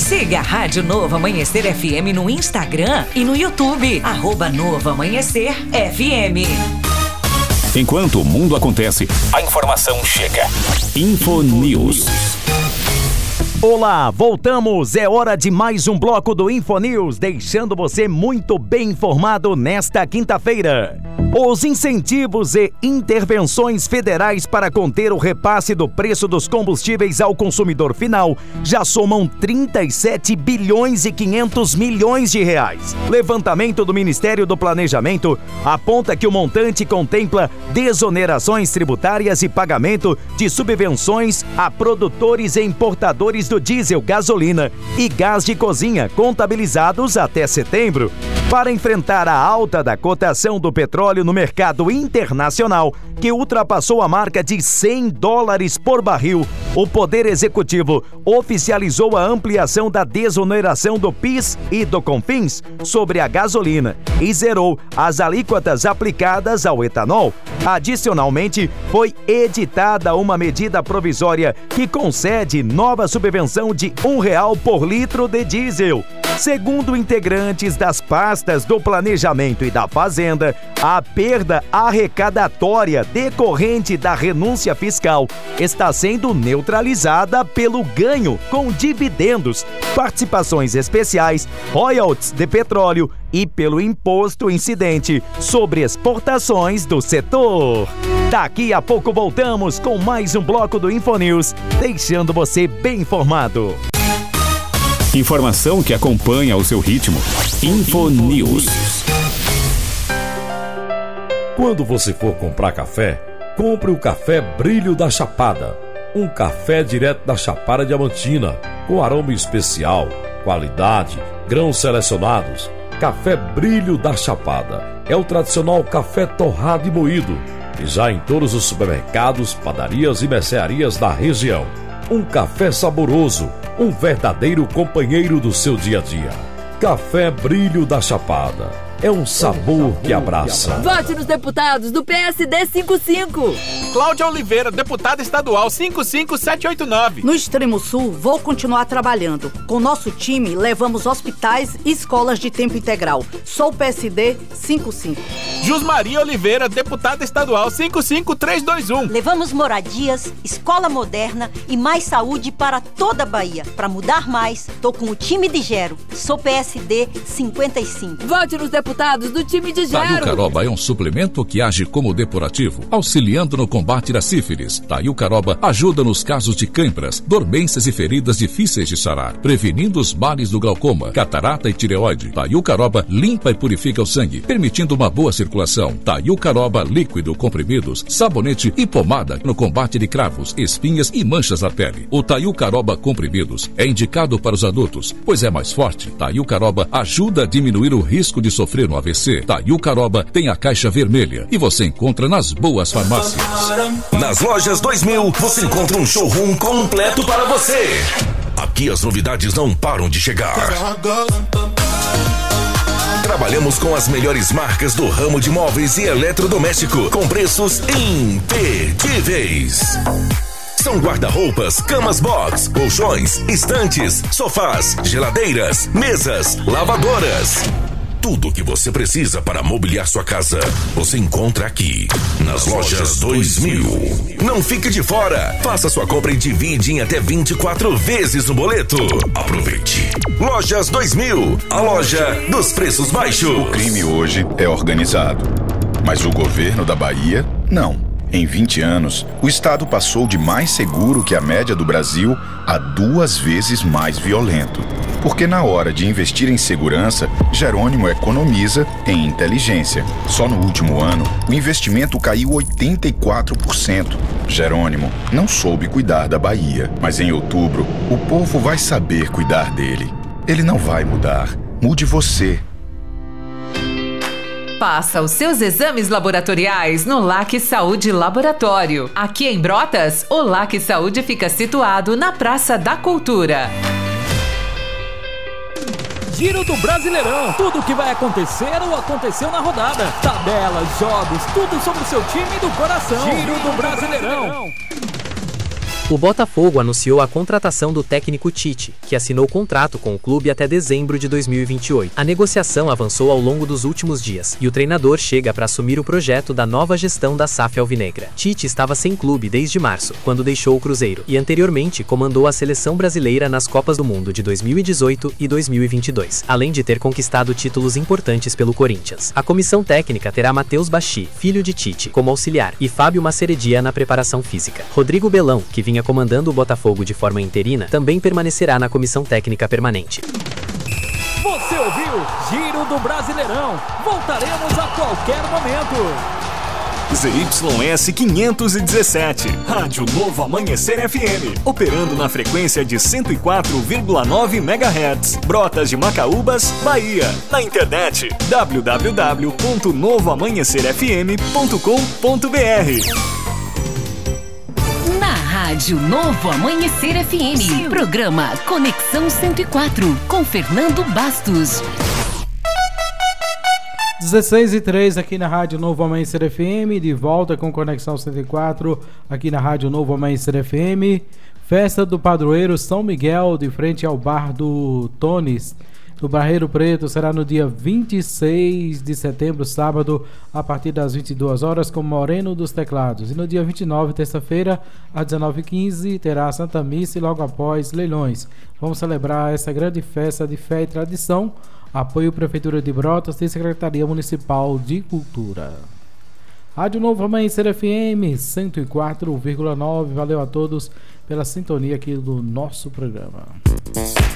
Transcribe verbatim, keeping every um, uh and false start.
Siga a Rádio Novo Amanhecer F M no Instagram e no YouTube, arroba Novo Amanhecer F M. Enquanto o mundo acontece, a informação chega. Infonews. Olá, voltamos. É hora de mais um bloco do Infonews, deixando você muito bem informado nesta quinta-feira. Os incentivos e intervenções federais para conter o repasse do preço dos combustíveis ao consumidor final já somam trinta e sete bilhões e quinhentos milhões de reais. Levantamento do Ministério do Planejamento aponta que o montante contempla desonerações tributárias e pagamento de subvenções a produtores e importadores do diesel, gasolina e gás de cozinha, contabilizados até setembro. Para enfrentar a alta da cotação do petróleo no mercado internacional, que ultrapassou a marca de cem dólares por barril, o Poder Executivo oficializou a ampliação da desoneração do PIS e do CONFINS sobre a gasolina e zerou as alíquotas aplicadas ao etanol. Adicionalmente, foi editada uma medida provisória que concede nova subvenção de um real por litro de diesel. Segundo integrantes das pastas do Planejamento e da Fazenda, a perda arrecadatória decorrente da renúncia fiscal está sendo neutralizada pelo ganho com dividendos, participações especiais, royalties de petróleo e pelo imposto incidente sobre exportações do setor. Daqui a pouco voltamos com mais um bloco do Infonews, deixando você bem informado. Informação que acompanha o seu ritmo. Infonews. Quando você for comprar café, compre o café Brilho da Chapada. Um café direto da Chapada Diamantina, com aroma especial, qualidade, grãos selecionados. Café Brilho da Chapada é o tradicional café torrado e moído, e já em todos os supermercados, padarias e mercearias da região. Um café saboroso, um verdadeiro companheiro do seu dia a dia. Café Brilho da Chapada. É um sabor que abraça. Vote nos deputados do P S D cinquenta e cinco. Cláudia Oliveira, deputada estadual cinco cinco sete oito nove. No Extremo Sul, vou continuar trabalhando. Com nosso time, levamos hospitais e escolas de tempo integral. Sou P S D cinquenta e cinco. Jusmaria Oliveira, deputada estadual cinco cinco três dois um. Levamos moradias, escola moderna e mais saúde para toda a Bahia. Para mudar mais, tô com o time de Gero. Sou P S D cinquenta e cinco. Vote nos deputados do time de Gero. Taiucaroba é um suplemento que age como depurativo, auxiliando no combate da sífilis. Taiucaroba ajuda nos casos de câimbras, dormências e feridas difíceis de sarar, prevenindo os males do glaucoma, catarata e tireoide. Taiucaroba limpa e purifica o sangue, permitindo uma boa circulação. Taiucaroba líquido, comprimidos, sabonete e pomada no combate de cravos, espinhas e manchas na pele. O Taiucaroba comprimidos é indicado para os adultos, pois é mais forte. Taiucaroba ajuda a diminuir o risco de sofrer no A V C. Taiucaroba tem a caixa vermelha e você encontra nas boas farmácias. Nas lojas dois mil, você encontra um showroom completo para você. Aqui as novidades não param de chegar. Trabalhamos com as melhores marcas do ramo de móveis e eletrodoméstico, com preços imperdíveis. São guarda-roupas, camas box, colchões, estantes, sofás, geladeiras, mesas, lavadoras. Tudo o que você precisa para mobiliar sua casa, você encontra aqui, nas lojas dois mil. Não fique de fora. Faça sua compra e divide em até vinte e quatro vezes no boleto. Aproveite. Lojas dois mil, a loja dos preços baixos. O crime hoje é organizado, mas o governo da Bahia, não. Em vinte anos, o estado passou de mais seguro que a média do Brasil a duas vezes mais violento. Porque na hora de investir em segurança, Jerônimo economiza em inteligência. Só no último ano, o investimento caiu oitenta e quatro por cento. Jerônimo não soube cuidar da Bahia, mas em outubro, o povo vai saber cuidar dele. Ele não vai mudar. Mude você. Faça os seus exames laboratoriais no L A C Saúde Laboratório. Aqui em Brotas, o L A C Saúde fica situado na Praça da Cultura. Giro do Brasileirão. Tudo o que vai acontecer ou aconteceu na rodada. Tabelas, jogos, tudo sobre o seu time do coração. Giro do Brasileirão. O Botafogo anunciou a contratação do técnico Tite, que assinou contrato com o clube até dezembro de dois mil e vinte e oito. A negociação avançou ao longo dos últimos dias, e o treinador chega para assumir o projeto da nova gestão da S A F alvinegra. Tite estava sem clube desde março, quando deixou o Cruzeiro, e anteriormente comandou a seleção brasileira nas Copas do Mundo de dois mil e dezoito e dois mil e vinte e dois, além de ter conquistado títulos importantes pelo Corinthians. A comissão técnica terá Matheus Bachi, filho de Tite, como auxiliar, e Fábio Maceredia na preparação física. Rodrigo Belão, que vinha comandando o Botafogo de forma interina, também permanecerá na comissão técnica permanente. Você ouviu Giro do Brasileirão. Voltaremos a qualquer momento. Z Y S quinhentos e dezessete, Rádio Novo Amanhecer F M, operando na frequência de cento e quatro vírgula nove megahertz, Brotas de Macaúbas, Bahia. Na internet w w w ponto novo amanhecer f m ponto com ponto b r. Na Rádio Novo Amanhecer F M, Sim. Programa Conexão cento e quatro, com Fernando Bastos. dezesseis e três aqui na Rádio Novo Amanhecer F M, de volta com Conexão cento e quatro aqui na Rádio Novo Amanhecer F M. Festa do Padroeiro São Miguel, de frente ao bar do Tones, do Barreiro Preto, será no dia vinte e seis de setembro, sábado, a partir das vinte e duas horas, com Moreno dos Teclados. E no dia vinte e nove, terça-feira, às dezenove e quinze, terá a Santa Missa e logo após leilões. Vamos celebrar essa grande festa de fé e tradição. Apoio Prefeitura de Brotas e Secretaria Municipal de Cultura. Rádio Novo Amanhecer F M cento e quatro vírgula nove. Valeu a todos pela sintonia aqui do nosso programa.